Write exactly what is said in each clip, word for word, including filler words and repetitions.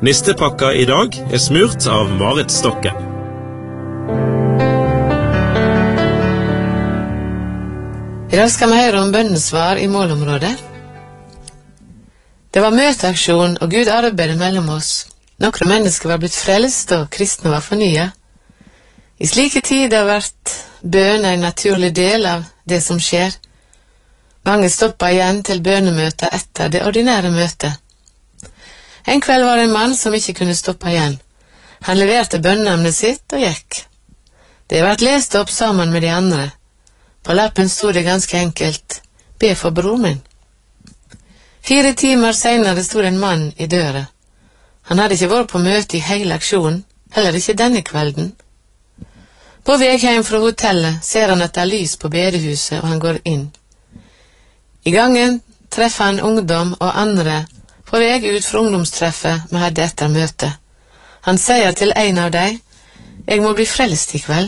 Nistepakka i dag er smurt av Marit Stokken. I dag skal vi høre om bønnesvar i målområdet. Det var møteaksjon, og Gud arbeidet mellom oss. Noen mennesker var blitt frelst, og kristne var fornyet. I slike tider har vært bøn en naturlig del av det som skjer. Mange stoppet igjen til bønemøter etter det ordinære møtet. En kveld var det en mann som ikke kunne stoppe igjen. Han leverte bønneemnet sitt og gikk. Det har vært lest opp sammen med de andre. På lappen stod det ganske enkelt: be for bror min. Fire timer senere stod en mann i døra. Han hadde ikke vært på møte i hele aksjonen, heller ikke denne kvelden. På vei hjem fra hotellet ser han at det er lys på bedehuset, og han går inn. I gangen treffer han ungdom og andre på vei ut fra ungdomstreffet vi hadde etter møtet. Han sier til en av dem: jeg må bli frelst i kveld.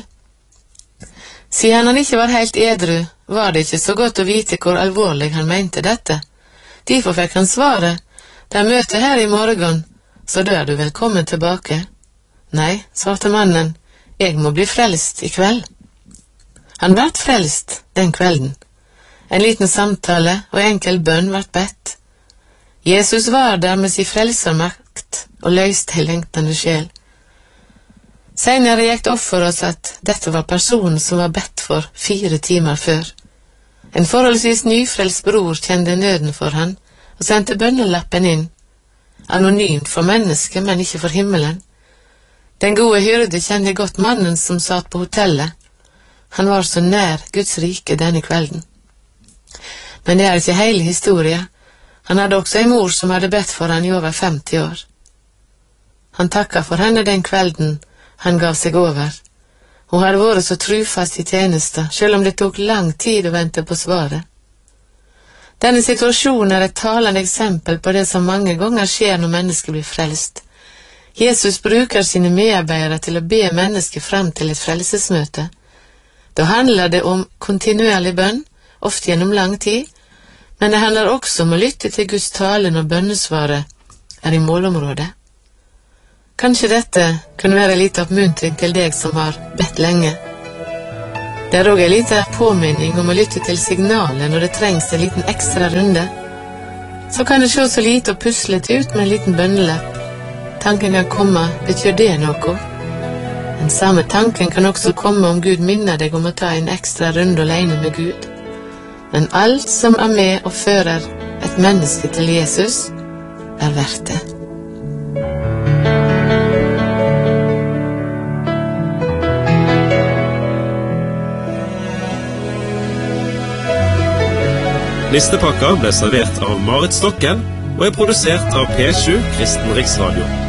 Siden han ikke var helt edru, var det ikke så godt å vite hvor alvorlig han mente dette. Derfor fikk han svaret: det er møte her i morgen, så da er du velkommen tilbake. Nei, svarte mannen, jeg må bli frelst i kveld. Han ble frelst den kvelden. En liten samtale og enkel bønn ble bedt. Jesus var der med sin frelsermakt og løste en lengtende sjel. Senere gikk det opp for oss at dette var personen som var bedt for fire timer før. En forholdsvis nyfrelst bror kjente nøden for han og sendte bønnelappen inn. Anonymt for mennesket, men ikke for himmelen. Den gode hyrde kjente godt mannen som satt på hotellet. Han var så nær Guds rike denne kvelden. Men det er ikke hele historien. Han hadde også en mor som hadde bedt for han i over femti år. Han takket for henne den kvelden han gav seg over. Hun hadde vært så trufast i tjenesta, selv om det tok lang tid å vente på svaret. Denne situasjonen er et talende eksempel på det som mange ganger skjer når mennesker blir frelst. Jesus bruker sine medarbeidere til å be mennesker frem til et frelsesmøte. Da handler det om kontinuerlig bønn, ofte gjennom lang tid, men det handler også om å lytte til Guds tale når bønnesvaret er i målområdet. Kanskje dette kunne være litt oppmuntring til deg som har bedt lenge. Det er også en liten påminning om å lytte til signalet når det trengs en liten ekstra runde. Så kan det se så lite og puslete ut med en liten bønnelapp. Tanken kan komme, betyr det noe? Den samme tanken kan også komme om Gud minner deg om å ta en ekstra runde alene med Gud. Men alt som er med og fører et menneske til Jesus, er verdt det. Nistepakka ble servert av Marit Stokken og er produsert av P sju Kristen Riksradio.